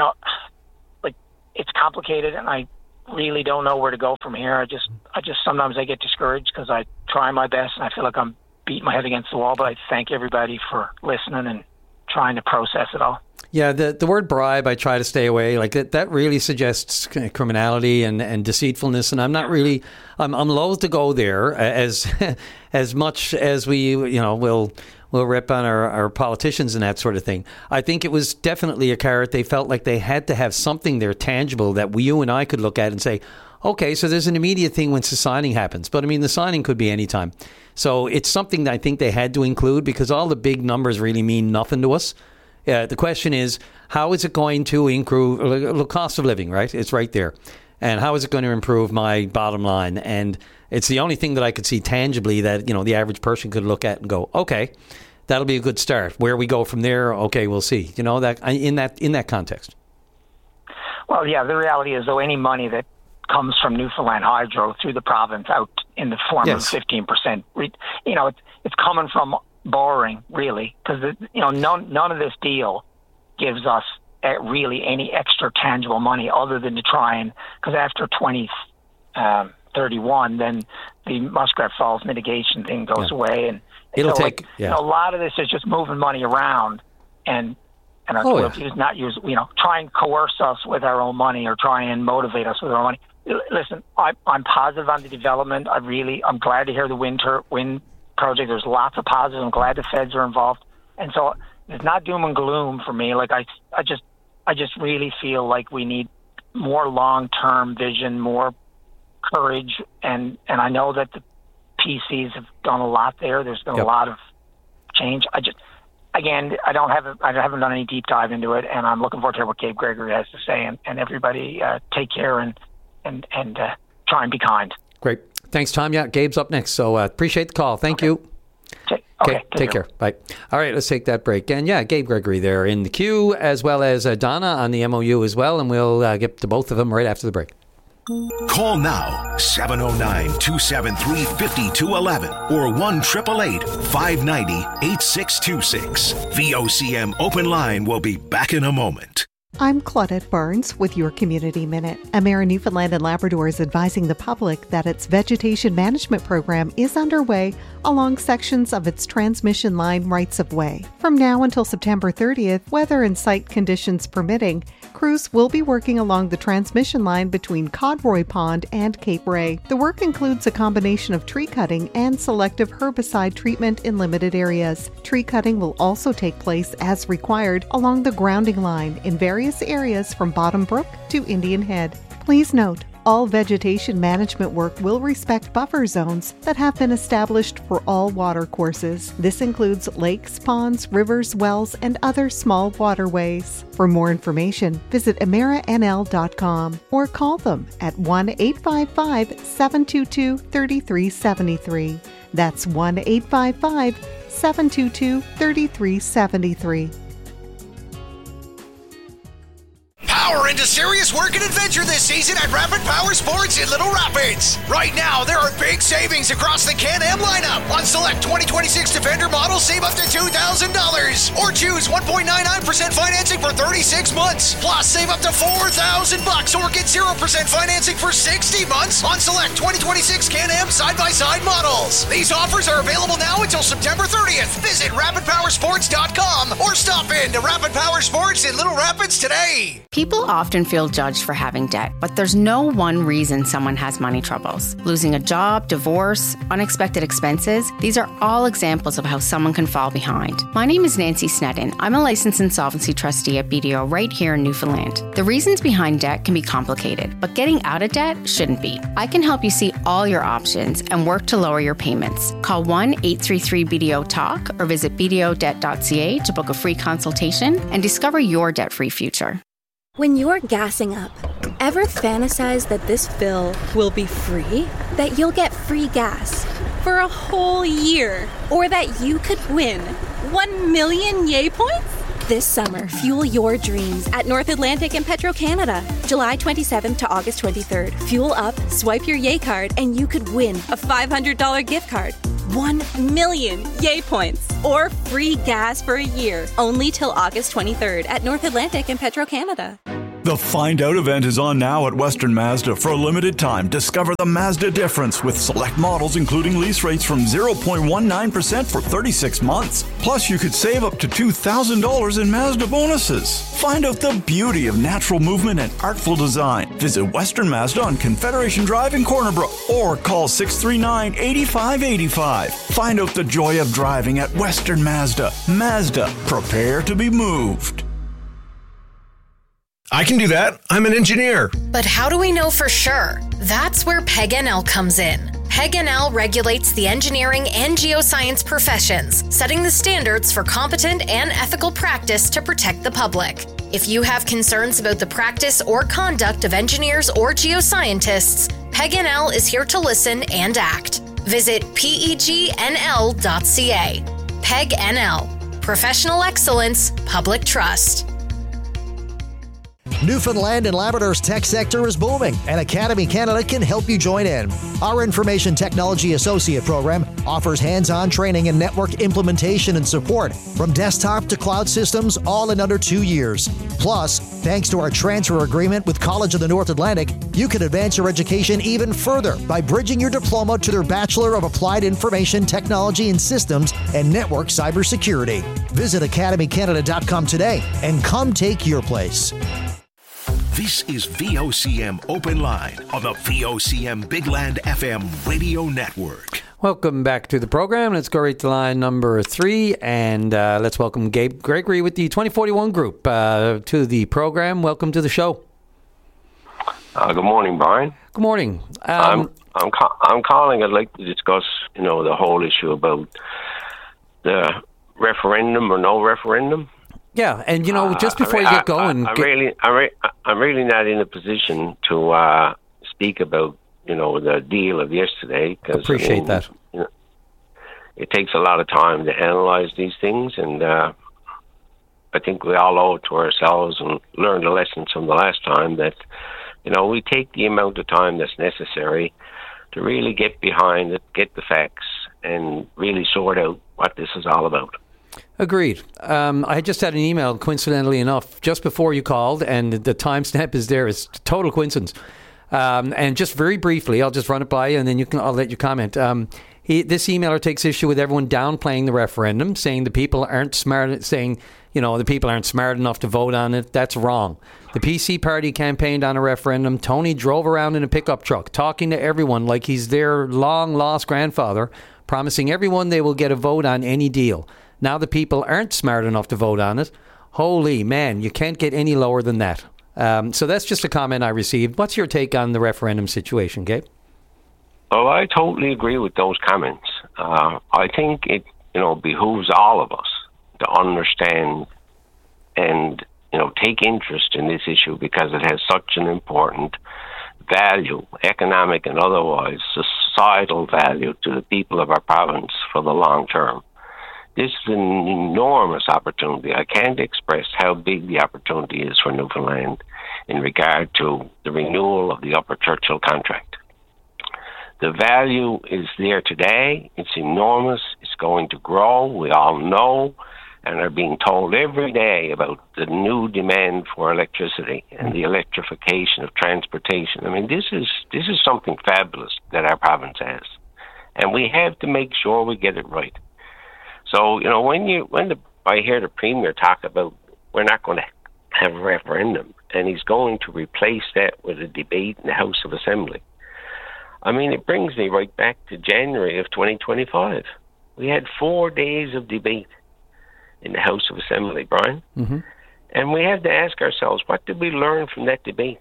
it's complicated, and I really don't know where to go from here. I just sometimes I get discouraged because I try my best, and I feel like I'm beating my head against the wall. But I thank everybody for listening and trying to process it all. Yeah, the word bribe, I try to stay away. Like that really suggests criminality and deceitfulness, and I'm not really. I'm loath to go there as much as we we'll rip on our politicians and that sort of thing. I think it was definitely a carrot. They felt like they had to have something there tangible that you and I could look at and say, okay, so there's an immediate thing once the signing happens. But I mean, the signing could be any time. So it's something that I think they had to include because all the big numbers really mean nothing to us. The question is, how is it going to improve the cost of living, right? It's right there. And how is it going to improve my bottom line? And it's the only thing that I could see tangibly that, the average person could look at and go, okay, that'll be a good start. Where we go from there, okay, we'll see. That in that context. Well, yeah, the reality is, though, any money that comes from Newfoundland Hydro through the province out in the form of 15%, it's coming from borrowing, really, because none of this deal gives us really any extra tangible money other than to try and, because after 2031, then the Muskrat Falls mitigation thing goes away, and it'll so take a lot of this is just moving money around and try and coerce us with our own money or try and motivate us with our own money. Listen, I'm positive on the development. I'm glad to hear the wind project. There's lots of positives. I'm glad the feds are involved, and so it's not doom and gloom for me. Like I just really feel like we need more long-term vision, more courage, and I know that the PCs have done a lot there. There's been a lot of change. I haven't done any deep dive into it, and I'm looking forward to hear what Gabe Gregory has to say. And everybody take care and try and be kind. Great. Thanks, Tom. Yeah, Gabe's up next, so appreciate the call. Thank you. Okay, take care. Bye. All right, let's take that break. And yeah, Gabe Gregory there in the queue, as well as Donna on the MOU as well, and we'll get to both of them right after the break. Call now, 709-273-5211 or 1-888-590-8626. VOCM Open Line will be back in a moment. I'm Claudette Barnes with your Community Minute. Emera Newfoundland and Labrador is advising the public that its vegetation management program is underway along sections of its transmission line rights-of-way. From now until September 30th, weather and site conditions permitting, crews will be working along the transmission line between Codroy Pond and Cape Ray. The work includes a combination of tree cutting and selective herbicide treatment in limited areas. Tree cutting will also take place as required along the grounding line in various areas from Bottom Brook to Indian Head. Please note, all vegetation management work will respect buffer zones that have been established for all water courses. This includes lakes, ponds, rivers, wells, and other small waterways. For more information, visit emeranl.com or call them at 1-855-722-3373. That's 1-855-722-3373. Power into serious work and adventure this season at Rapid Power Sports in Little Rapids. Right now, there are big savings across the Can-Am lineup. On select 2026 Defender models, save up to $2,000. Or choose 1.99% financing for 36 months. Plus, save up to $4,000 or get 0% financing for 60 months on select 2026 Can-Am side-by-side models. These offers are available now until September 30th. Visit RapidPowerSports.com or stop in to Rapid Power Sports in Little Rapids today. People often feel judged for having debt, but there's no one reason someone has money troubles. Losing a job, divorce, unexpected expenses, these are all examples of how someone can fall behind. My name is Nancy Sneddon. I'm a licensed insolvency trustee at BDO right here in Newfoundland. The reasons behind debt can be complicated, but getting out of debt shouldn't be. I can help you see all your options and work to lower your payments. Call 1-833-BDO-TALK or visit bdodebt.ca to book a free consultation and discover your debt-free future. When you're gassing up, ever fantasize that this fill will be free? That you'll get free gas for a whole year? Or that you could win 1 million Yay points? This summer, fuel your dreams at North Atlantic and Petro-Canada. July 27th to August 23rd. Fuel up, swipe your Yay card, and you could win a $500 gift card. 1 million yay points or free gas for a year. Only till August 23rd at North Atlantic and Petro-Canada. The Find Out event is on now at Western Mazda. For a limited time, discover the Mazda difference with select models including lease rates from 0.19% for 36 months. Plus, you could save up to $2,000 in Mazda bonuses. Find out the beauty of natural movement and artful design. Visit Western Mazda on Confederation Drive in Corner Brook or call 639-8585. Find out the joy of driving at Western Mazda. Mazda, prepare to be moved. I can do that. I'm an engineer. But how do we know for sure? That's where PEG-NL comes in. PEG-NL regulates the engineering and geoscience professions, setting the standards for competent and ethical practice to protect the public. If you have concerns about the practice or conduct of engineers or geoscientists, PEG-NL is here to listen and act. Visit pegnl.ca. PEG-NL. Professional excellence, public trust. Newfoundland and Labrador's tech sector is booming, and Academy Canada can help you join in. Our Information Technology Associate program offers hands-on training in network implementation and support, from desktop to cloud systems, all in under 2 years. Plus, thanks to our transfer agreement with College of the North Atlantic, you can advance your education even further by bridging your diploma to their Bachelor of Applied Information Technology and Systems and Network Cybersecurity. Visit academycanada.com today and come take your place. This is VOCM Open Line on the VOCM Big Land FM radio network. Welcome back to the program. Let's go right to line number 3, and let's welcome Gabe Gregory with the 2041 group to the program. Welcome to the show. Good morning, Brian. Good morning. I'm calling. I'd like to discuss, the whole issue about the referendum or no referendum. Yeah, and just before you get going, I'm really not in a position to speak about the deal of yesterday. Appreciate that. It takes a lot of time to analyze these things, and I think we all owe it to ourselves and learn the lessons from the last time that we take the amount of time that's necessary to really get behind it, get the facts, and really sort out what this is all about. Agreed. I just had an email, coincidentally enough, just before you called, and the timestamp is there. It's total coincidence. And just very briefly, I'll just run it by you, and then I'll let you comment. This emailer takes issue with everyone downplaying the referendum, saying the people aren't smart, the people aren't smart enough to vote on it. That's wrong. The PC party campaigned on a referendum. Tony drove around in a pickup truck, talking to everyone like he's their long-lost grandfather, promising everyone they will get a vote on any deal. Now the people aren't smart enough to vote on it. Holy man, you can't get any lower than that. So that's just a comment I received. What's your take on the referendum situation, Gabe? Oh, I totally agree with those comments. I think it, behooves all of us to understand and, take interest in this issue because it has such an important value, economic and otherwise, societal value to the people of our province for the long term. This is an enormous opportunity. I can't express how big the opportunity is for Newfoundland in regard to the renewal of the Upper Churchill contract. The value is there today. It's enormous. It's going to grow. We all know and are being told every day about the new demand for electricity and the electrification of transportation. I mean, this is something fabulous that our province has. And we have to make sure we get it right. So, when I hear the Premier talk about we're not going to have a referendum, and he's going to replace that with a debate in the House of Assembly, I mean, it brings me right back to January of 2025. We had 4 days of debate in the House of Assembly, Brian. Mm-hmm. And we have to ask ourselves, what did we learn from that debate?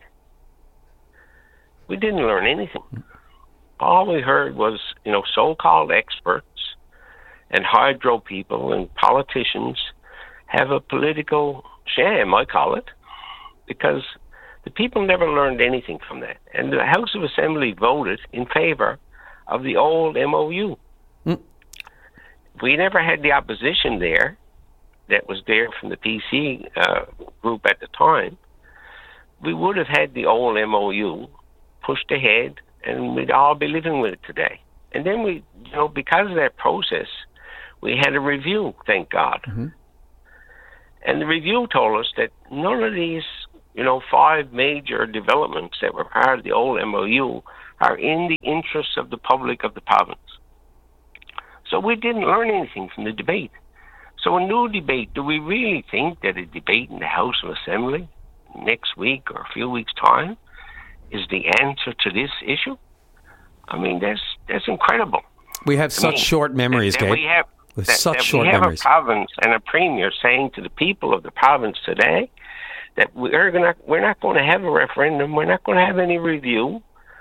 We didn't learn anything. All we heard was, so-called experts and hydro people and politicians have a political sham, I call it, because the people never learned anything from that. And the House of Assembly voted in favor of the old MOU. Mm. If we never had the opposition there, that was there from the PC group at the time, we would have had the old MOU pushed ahead, and we'd all be living with it today. And then we, because of that process, we had a review, thank God. Mm-hmm. And the review told us that none of these, 5 major developments that were part of the old MOU are in the interests of the public of the province. So we didn't learn anything from the debate. So a new debate, do we really think that a debate in the House of Assembly next week or a few weeks' time is the answer to this issue? I mean, that's incredible. We have such short memories, Gabe. We have short memories. A province and a premier saying to the people of the province today that we're not going to have a referendum. We're not going to have any review.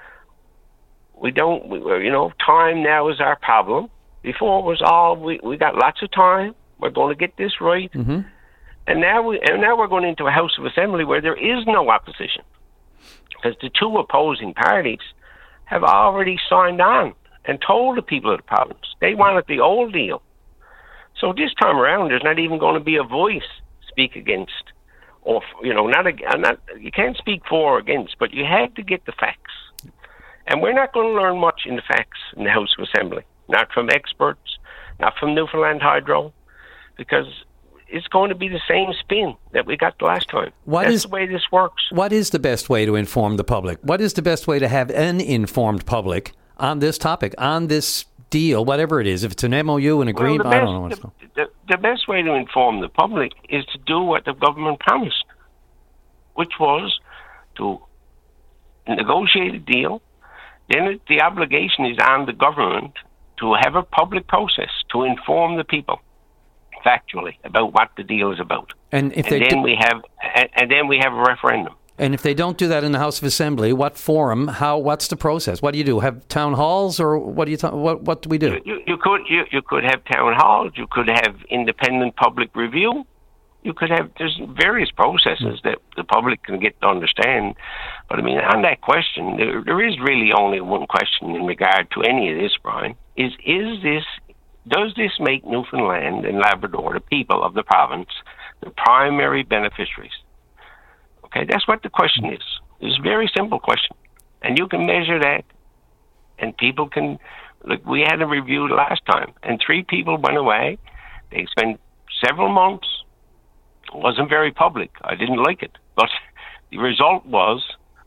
Time now is our problem. Before it was all we got lots of time. We're going to get this right. Mm-hmm. And now we're going into a House of Assembly where there is no opposition, because the 2 opposing parties have already signed on and told the people of the province they wanted the old deal. So this time around, there's not even going to be a voice speak against, or you can't speak for or against, but you have to get the facts. And we're not going to learn much in the facts in the House of Assembly, not from experts, not from Newfoundland Hydro, because it's going to be the same spin that we got the last time. That's the way this works. What is the best way to inform the public? What is the best way to have an informed public on this topic, on this deal, whatever it is? If it's an MOU, an agreement, I don't know what it's called. The best way to inform the public is to do what the government promised, which was to negotiate a deal. Then the obligation is on the government to have a public process to inform the people factually about what the deal is about. And then we have a referendum. And if they don't do that in the House of Assembly, what forum? What's the process? What do you do? Have town halls, or what do you? What do we do? You could have town halls. You could have independent public review. You could have, there's various processes that the public can get to understand. But I mean, on that question, there is really only one question in regard to any of this, Brian. Does this make Newfoundland and Labrador, the people of the province, the primary beneficiaries? Okay, that's what the question is. It's a very simple question. And you can measure that, and people can, look, we had a review last time, and 3 people went away. They spent several months. It wasn't very public. I didn't like it. But the result was,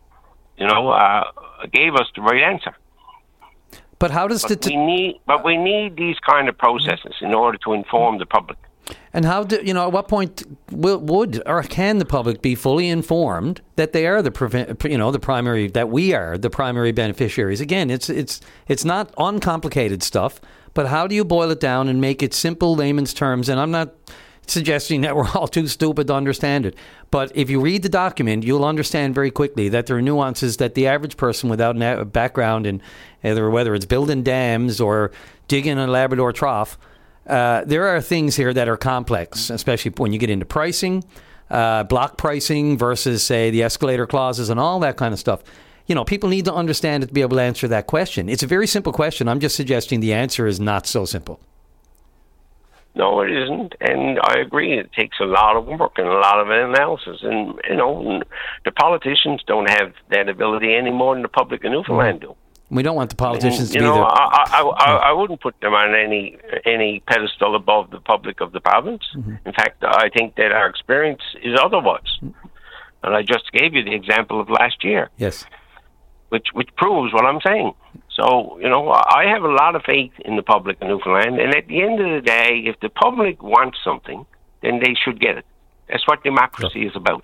gave us the right answer. But how does we need these kind of processes in order to inform the public. And how at what point would or can the public be fully informed that they are the primary, that we are the primary beneficiaries? Again, it's not uncomplicated stuff, but how do you boil it down and make it simple layman's terms? And I'm not suggesting that we're all too stupid to understand it. But if you read the document, you'll understand very quickly that there are nuances that the average person without a background in whether it's building dams or digging a Labrador trough, there are things here that are complex, especially when you get into pricing, block pricing versus, say, the escalator clauses and all that kind of stuff. People need to understand it to be able to answer that question. It's a very simple question. I'm just suggesting the answer is not so simple. No, it isn't, and I agree. It takes a lot of work and a lot of analysis, and the politicians don't have that ability any more than the public in Newfoundland do. We don't want the politicians to be there. I wouldn't put them on any pedestal above the public of the province. Mm-hmm. In fact, I think that our experience is otherwise, and I just gave you the example of last year. Yes, which proves what I'm saying. So, I have a lot of faith in the public of Newfoundland, and at the end of the day, if the public wants something, then they should get it. That's what democracy is about.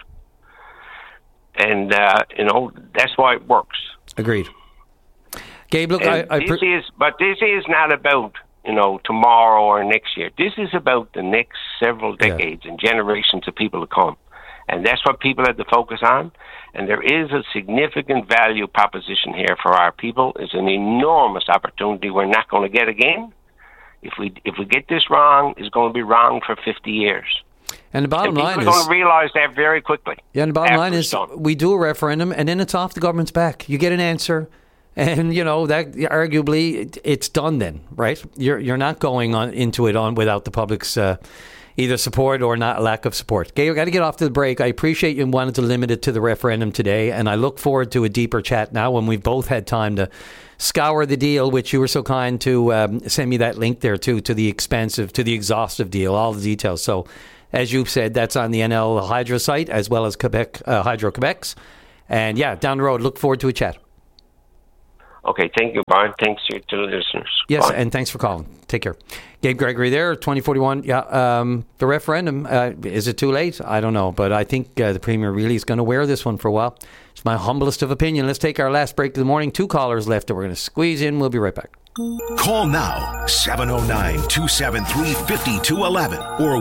And, that's why it works. Agreed. Gabe, look, but this is not about, tomorrow or next year. This is about the next several decades and generations of people to come. And that's what people have to focus on. And there is a significant value proposition here for our people. It's an enormous opportunity we're not going to get again. If we get this wrong, it's going to be wrong for 50 years. And the bottom line is... We're going to realize that very quickly. Yeah, and the bottom line is we do a referendum, and then it's off the government's back. You get an answer, and, that arguably it's done then, right? You're not going into it without the public's... either support or not lack of support. Okay, we've got to get off to the break. I appreciate you wanted to limit it to the referendum today, and I look forward to a deeper chat now when we've both had time to scour the deal, which you were so kind to send me that link there too, to the exhaustive deal, all the details. So, as you've said, that's on the NL Hydro site as well as Quebec Hydro-Quebec's. And yeah, down the road, look forward to a chat. Okay, thank you, Brian. Thanks to the listeners. Yes, Bye. and thanks for calling. Take care. Gabe Gregory there, 2041. Yeah, the referendum, is it too late? I don't know, but I think the Premier really is going to wear this one for a while. It's my humblest of opinion. Let's take our last break of the morning. 2 callers left that we're going to squeeze in. We'll be right back. Call now, 709-273-5211 or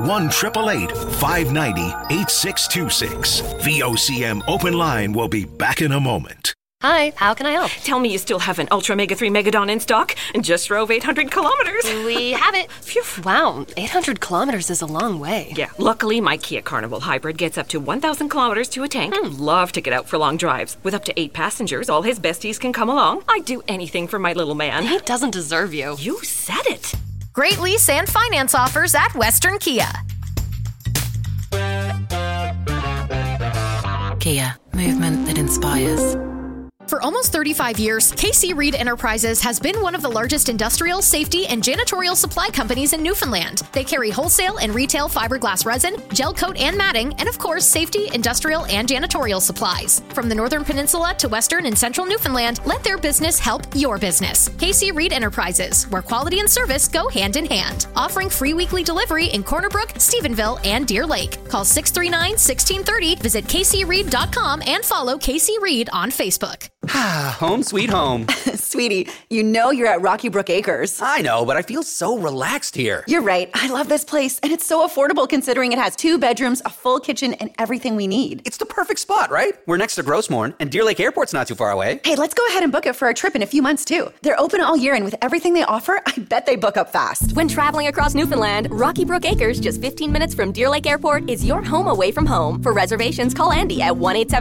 1-888-590-8626. VOCM Open Line will be back in a moment. Hi, how can I help? Tell me you still have an Ultra Mega 3 Megadon in stock and just drove 800 kilometers. We have it. Phew. Wow, 800 kilometers is a long way. Yeah, luckily my Kia Carnival Hybrid gets up to 1,000 kilometers to a tank. Love to get out for long drives. With up to 8 passengers, all his besties can come along. I'd do anything for my little man. He doesn't deserve you. You said it. Great lease and finance offers at Western Kia. Kia, movement that inspires. For almost 35 years, KC Reed Enterprises has been one of the largest industrial, safety, and janitorial supply companies in Newfoundland. They carry wholesale and retail fiberglass resin, gel coat and matting, and of course, safety, industrial, and janitorial supplies. From the Northern Peninsula to Western and Central Newfoundland, let their business help your business. KC Reed Enterprises, where quality and service go hand in hand. Offering free weekly delivery in Corner Brook, Stephenville, and Deer Lake. Call 639-1630, visit kcreed.com, and follow KC Reed on Facebook. Home sweet home. Sweetie, you know you're at Rocky Brook Acres. I know, but I feel so relaxed here. You're right. I love this place, and it's so affordable considering it has 2 bedrooms, a full kitchen, and everything we need. It's the perfect spot, right? We're next to Grossmorn, and Deer Lake Airport's not too far away. Hey, let's go ahead and book it for a trip in a few months, too. They're open all year, and with everything they offer, I bet they book up fast. When traveling across Newfoundland, Rocky Brook Acres, just 15 minutes from Deer Lake Airport, is your home away from home. For reservations, call Andy at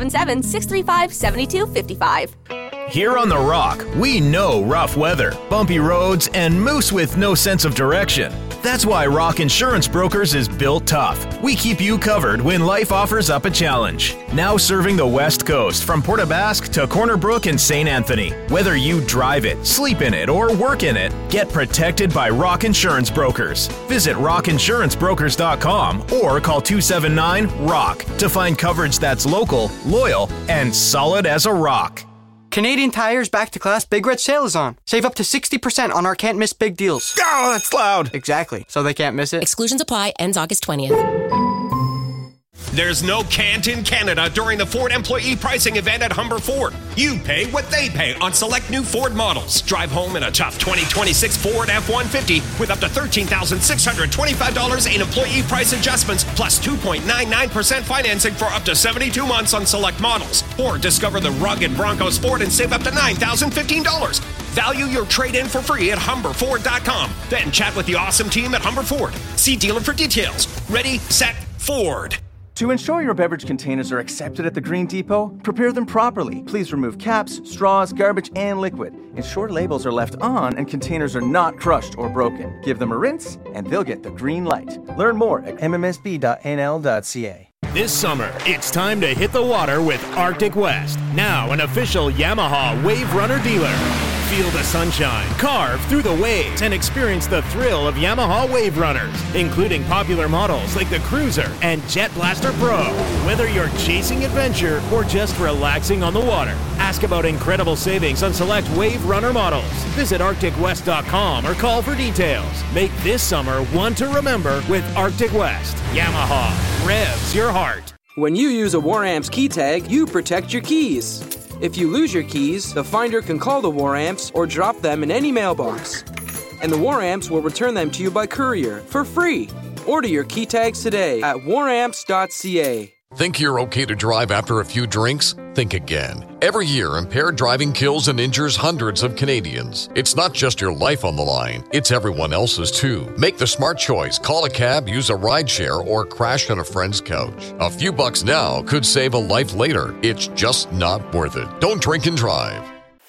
1-877-635-7255. Here on The Rock, we know rough weather, bumpy roads, and moose with no sense of direction. That's why Rock Insurance Brokers is built tough. We keep you covered when life offers up a challenge. Now serving the West Coast from Port aux Basques to Corner Brook and St. Anthony. Whether you drive it, sleep in it, or work in it, get protected by Rock Insurance Brokers. Visit rockinsurancebrokers.com or call 279-ROCK to find coverage that's local, loyal, and solid as a rock. Canadian Tire's Back to Class Big Red Sale is on. Save up to 60% on our can't miss big deals. Oh, that's loud. Exactly. So they can't miss it. Exclusions apply. Ends August 20th. There's no can't in Canada during the Ford Employee Pricing Event at Humber Ford. You pay what they pay on select new Ford models. Drive home in a tough 2026 Ford F-150 with up to $13,625 in employee price adjustments plus 2.99% financing for up to 72 months on select models. Or discover the rugged Bronco Sport and save up to $9,015. Value your trade-in for free at HumberFord.com. Then chat with the awesome team at Humber Ford. See dealer for details. Ready, set, Ford. To ensure your beverage containers are accepted at the Green Depot, prepare them properly. Please remove caps, straws, garbage, and liquid. Ensure labels are left on and containers are not crushed or broken. Give them a rinse, and they'll get the green light. Learn more at mmsb.nl.ca. This summer, it's time to hit the water with Arctic West. Now an official Yamaha Wave Runner dealer. Feel the sunshine, carve through the waves, and experience the thrill of Yamaha Wave Runners, including popular models like the Cruiser and Jet Blaster Pro. Whether you're chasing adventure or just relaxing on the water, ask about incredible savings on select Wave Runner models. Visit ArcticWest.com or call for details. Make this summer one to remember with Arctic West. Yamaha revs your heart. When you use a Waramps key tag, you protect your keys. If you lose your keys, the finder can call the Waramps or drop them in any mailbox. And the Waramps will return them to you by courier for free. Order your key tags today at waramps.ca. Think you're okay to drive after a few drinks? Think again. Every year, impaired driving kills and injures hundreds of Canadians. It's not just your life on the line, it's everyone else's too. Make the smart choice. Call a cab, use a rideshare, or crash on a friend's couch. A few bucks now could save a life later. It's just not worth it. Don't drink and drive.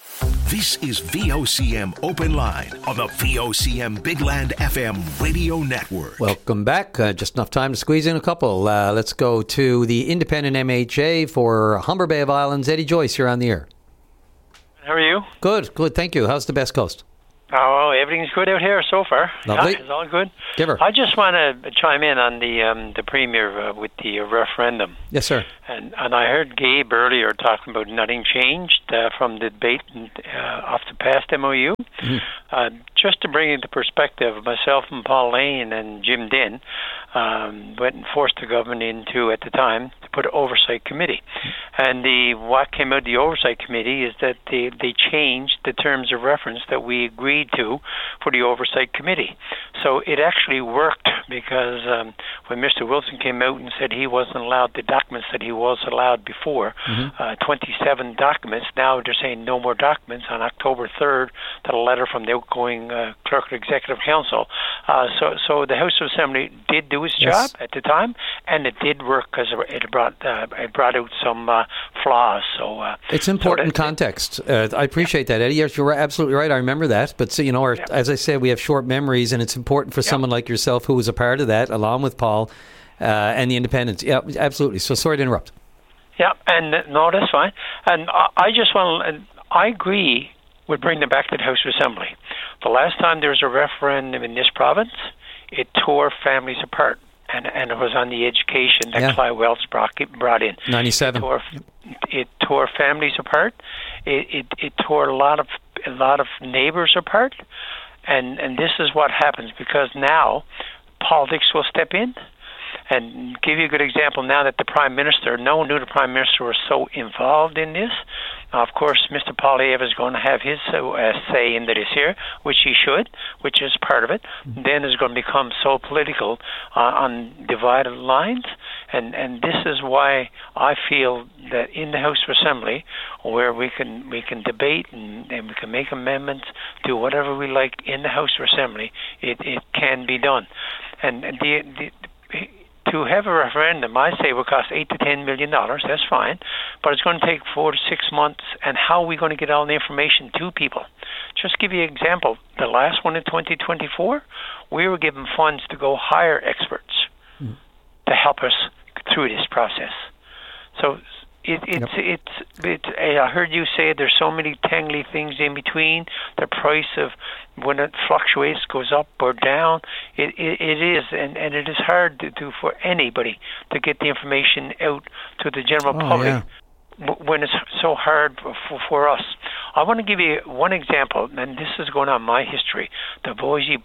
This is VOCM Open Line on the VOCM Big Land FM radio network. Welcome back. Just enough time to squeeze in a couple. Let's go to the independent MHA for Humber Bay of Islands. Eddie Joyce, you're on the air. How are you? Good. Thank you. How's the Best Coast? Oh, everything's good out here so far. Lovely. Yeah, it's all good. Give her. I just want to chime in on the Premier with the referendum. Yes, sir. And I heard Gabe earlier talking about nothing changed from the debate off the past MOU. Mm-hmm. Just to bring into perspective, myself and Paul Lane and Jim Dinn went and forced the government into, at the time, to put an oversight committee. And what came out of the oversight committee is that they changed the terms of reference that we agreed to for the oversight committee. So it actually worked, because when Mr. Wilson came out and said he wasn't allowed the documents that he was allowed before, 27 documents, now they're saying no more documents. On October 3rd, that a letter from the outgoing clerk of executive council. So the House of Assembly did do its job at the time, and it did work, because it brought out some flaws. So it's important context. I appreciate that, Eddie. Yes, you're absolutely right. I remember that. But so, as I said, we have short memories, and it's important for someone like yourself who was a part of that, along with Paul and the independents. Yeah, absolutely. So sorry to interrupt. Yeah, and no, that's fine. And I just want I agree with bringing them back to the House of Assembly. The last time there was a referendum in this province, it tore families apart. And it was on the education that Clive Wells brought in. 97. It tore families apart. It tore a lot of neighbors apart. And this is what happens, because now politics will step in. And give you a good example, now that the Prime Minister, no one knew the Prime Minister was so involved in this. Now, of course, Mr. Poilievre is going to have his say into this here, which he should, which is part of it. Then it's going to become so political on divided lines. And this is why I feel that in the House of Assembly, where we can debate and we can make amendments, do whatever we like in the House of Assembly, it can be done. And to have a referendum, I say, will cost $8 to $10 million. That's fine, but it's going to take 4 to 6 months. And how are we going to get all the information to people? Just give you an example. The last one in 2024, we were given funds to go hire experts to help us through this process. So I heard you say there's so many tangly things in between. The price of when it fluctuates, goes up or down. It is, and it is hard for anybody to get the information out to the general public when it's so hard for us. I want to give you one example, and this is going on my history. The Boise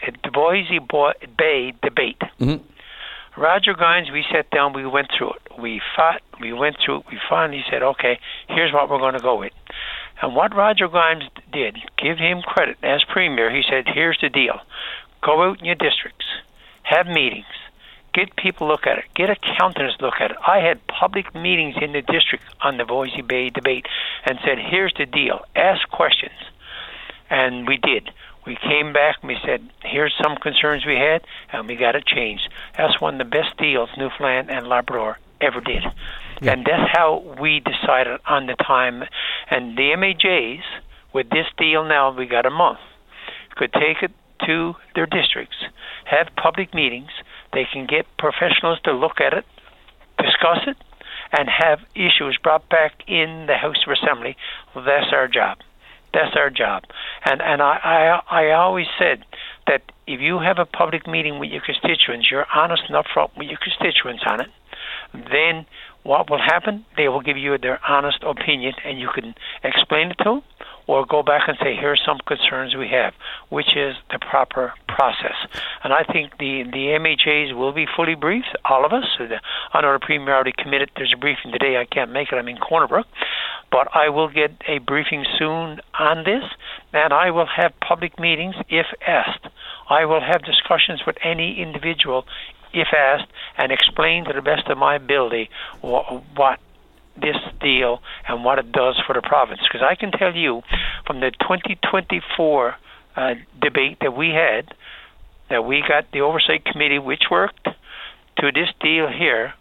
Bay debate. Mm-hmm. Roger Gines, we sat down, we went through it. We fought, we went through it. We finally said, okay, here's what we're going to go with. And what Roger Gines did, give him credit as Premier, he said, here's the deal. Go out in your districts, have meetings, get people look at it, get accountants look at it. I had public meetings in the district on the Boise Bay debate and said, here's the deal, ask questions. And we did. We came back and we said, here's some concerns we had, and we got it changed. That's one of the best deals Newfoundland and Labrador ever did. Yeah. And that's how we decided on the time. And the MHAs, with this deal now, we got a month, could take it to their districts, have public meetings. They can get professionals to look at it, discuss it, and have issues brought back in the House of Assembly. Well, that's our job. That's our job. And I always said that if you have a public meeting with your constituents, you're honest and upfront with your constituents on it, then what will happen? They will give you their honest opinion, and you can explain it to them, or go back and say, here's some concerns we have, which is the proper process. And I think the MHAs will be fully briefed, all of us. I know the Premier already committed. There's a briefing today. I can't make it. I'm in Corner Brook. But I will get a briefing soon on this, and I will have public meetings if asked. I will have discussions with any individual if asked, and explain to the best of my ability what this deal and what it does for the province. Because I can tell you from the 2024 debate that we had, that we got the Oversight Committee, which worked, to this deal here,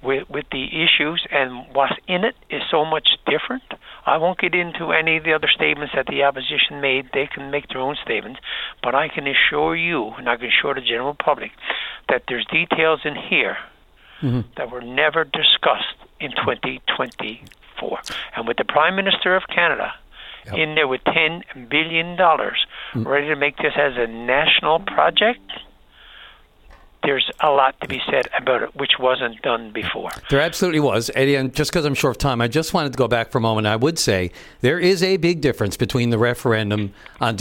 with the issues, and what's in it is so much different. I won't get into any of the other statements that the opposition made. They can make their own statements, but I can assure you, and I can assure the general public, that there's details in here that were never discussed in 2024. And with the Prime Minister of Canada in there with $10 billion ready to make this as a national project, there's a lot to be said about it, which wasn't done before. There absolutely was, Eddie, and just because I'm short of time, I just wanted to go back for a moment. I would say there is a big difference between the referendum on